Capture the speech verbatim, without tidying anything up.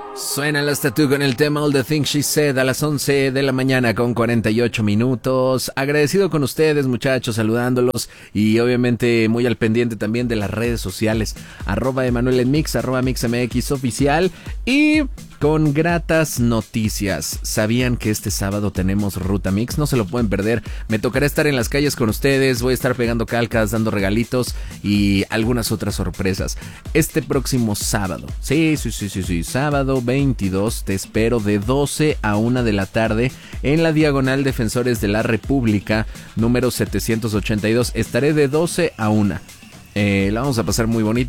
Suena la estatua con el tema All the Things She Said a las once de la mañana con cuarenta y ocho minutos. Agradecido con ustedes, muchachos, saludándolos y obviamente muy al pendiente también de las redes sociales. Arroba Emanuel en Mix, arroba MixMX oficial y con gratas noticias. ¿Sabían que este sábado tenemos Ruta Mix? No se lo pueden perder. Me tocará estar en las calles con ustedes. Voy a estar pegando calcas, dando regalitos y algunas otras sorpresas. Este próximo sábado. Sí, sí, sí, sí, sí. Sábado veintidós. Te espero de doce a una de la tarde en la Diagonal Defensores de la República, número setecientos ochenta y dos. Estaré de doce a una. Eh, la vamos a pasar muy bonito.